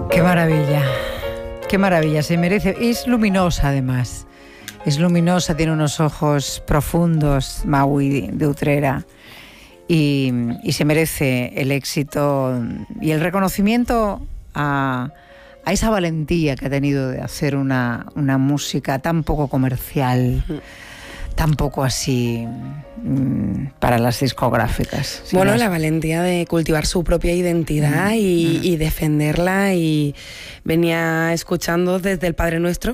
Qué maravilla, qué maravilla, se merece. Es luminosa además, es luminosa, tiene unos ojos profundos, Maui de Utrera, y se merece el éxito y el reconocimiento a esa valentía que ha tenido de hacer una música tan poco comercial, tan poco así para las discográficas. Bueno, la valentía de cultivar su propia identidad y defenderla, y venía escuchando desde el Padre Nuestro.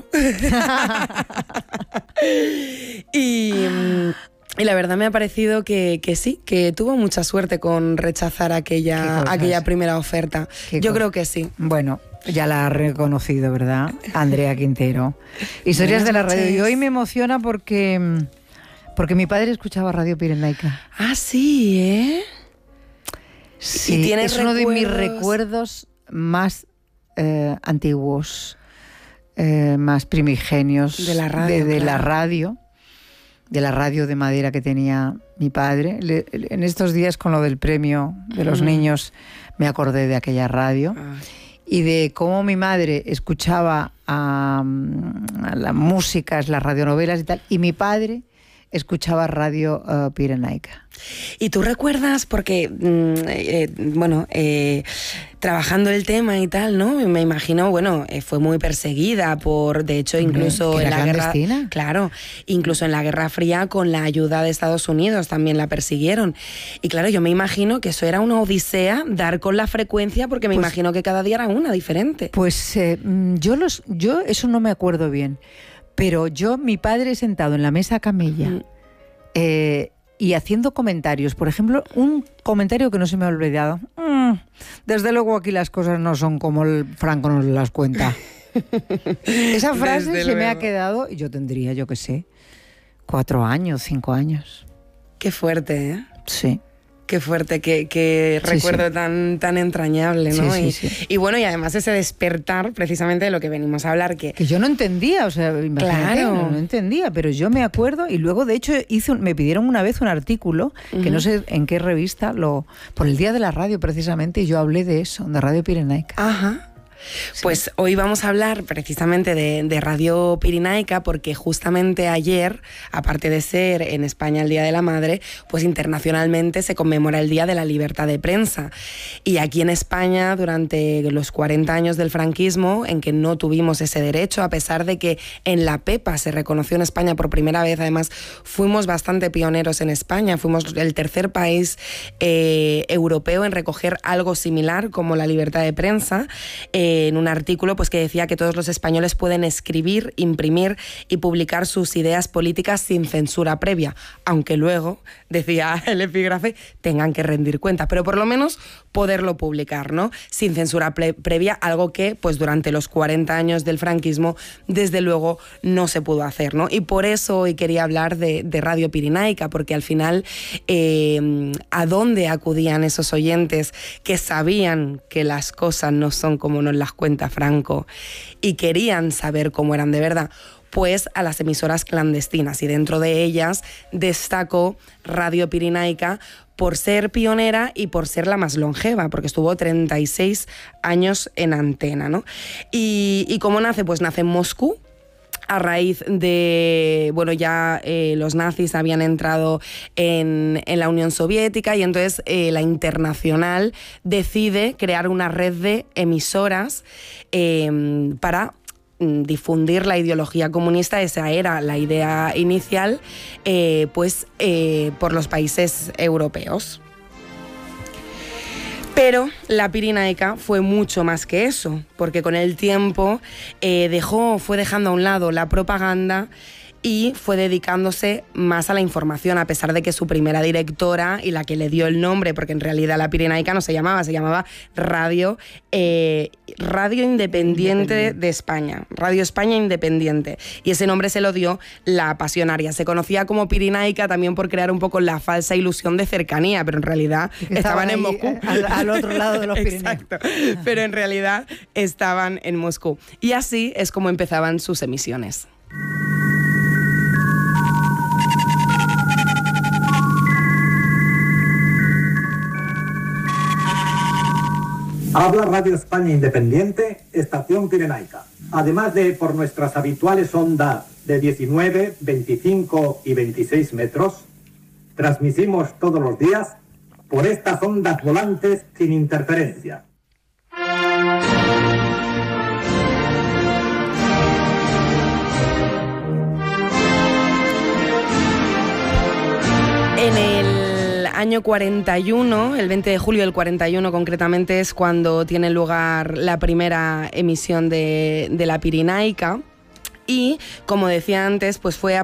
Y la verdad me ha parecido que sí, que tuvo mucha suerte con rechazar aquella primera oferta. Yo creo que sí. Bueno, ya la ha reconocido, ¿verdad? Andrea Quintero. Historias de la radio. Y hoy me emociona porque mi padre escuchaba Radio Pirenaica. Ah, sí, ¿eh? Sí, ¿y es uno de mis recuerdos más antiguos, más primigenios de la radio, de la radio de madera que tenía mi padre. En estos días, con lo del premio de los niños, me acordé de aquella radio. Y de cómo mi madre escuchaba a las músicas, las radionovelas y tal, y mi padre escuchaba Radio Pirenaica. ¿Y tú recuerdas, porque, trabajando el tema y tal, ¿no? Me imagino, fue muy perseguida de hecho, incluso en la guerra... Claro, incluso en la Guerra Fría, con la ayuda de Estados Unidos, también la persiguieron. Y claro, yo me imagino que eso era una odisea, dar con la frecuencia, porque me imagino que cada día era una diferente. Pues yo eso no me acuerdo bien, pero mi padre sentado en la mesa camilla, y haciendo comentarios. Por ejemplo, un comentario que no se me ha olvidado. Desde luego aquí las cosas no son como el Franco nos las cuenta. Esa frase se me ha quedado, y yo tendría, 4 años, 5 años. Qué fuerte, ¿eh? Sí. Qué fuerte, qué recuerdo tan entrañable, ¿no? Sí. Y bueno, y además ese despertar precisamente de lo que venimos a hablar. Que yo no entendía, imagínate, claro. no entendía, pero yo me acuerdo, y luego de hecho me pidieron una vez un artículo, que no sé en qué revista, por el Día de la Radio precisamente, y yo hablé de eso, de Radio Pirenaica. Ajá. Sí. Pues hoy vamos a hablar precisamente de Radio Pirenaica, porque justamente ayer, aparte de ser en España el Día de la Madre, pues internacionalmente se conmemora el Día de la Libertad de Prensa. Y aquí en España, durante los 40 años del franquismo, en que no tuvimos ese derecho, a pesar de que en la PEPA se reconoció en España por primera vez, además fuimos bastante pioneros en España, fuimos el tercer país europeo en recoger algo similar como la libertad de prensa, en un artículo pues que decía que todos los españoles pueden escribir, imprimir y publicar sus ideas políticas sin censura previa, aunque luego, decía el epígrafe, tengan que rendir cuenta, pero por lo menos poderlo publicar, ¿no? Sin censura previa, algo que pues durante los 40 años del franquismo desde luego no se pudo hacer, ¿no? Y por eso hoy quería hablar de Radio Pirenaica, porque al final ¿a dónde acudían esos oyentes que sabían que las cosas no son como nos las cuenta Franco y querían saber cómo eran de verdad? Pues a las emisoras clandestinas, y dentro de ellas destacó Radio Pirenaica por ser pionera y por ser la más longeva, porque estuvo 36 años en antena, ¿no? ¿Y cómo nace? Pues nace en Moscú, a raíz de, los nazis habían entrado en la Unión Soviética, y entonces la Internacional decide crear una red de emisoras para difundir la ideología comunista. Esa era la idea inicial, por los países europeos. Pero la Pirenaica fue mucho más que eso, porque con el tiempo fue dejando a un lado la propaganda y fue dedicándose más a la información, a pesar de que su primera directora y la que le dio el nombre, porque en realidad la Pirenaica no se llamaba Radio Independiente de España, Radio España Independiente, y ese nombre se lo dio la pasionaria. Se conocía como Pirenaica también por crear un poco la falsa ilusión de cercanía, pero en realidad estaban en Moscú. Al otro lado de los Pirineos. Exacto, pero en realidad estaban en Moscú. Y así es como empezaban sus emisiones. Habla Radio España Independiente, Estación Pirenaica. Además de por nuestras habituales ondas de 19, 25 y 26 metros, transmitimos todos los días por estas ondas volantes sin interferencia. En el año 41, el 20 de julio del 41 concretamente, es cuando tiene lugar la primera emisión de la Pirenaica. Y, como decía antes, pues fue